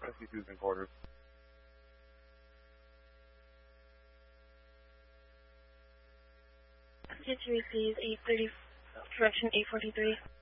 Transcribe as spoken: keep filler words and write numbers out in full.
fifty-two's in quarters. Could you repeat eight thirty, correction eight forty-three?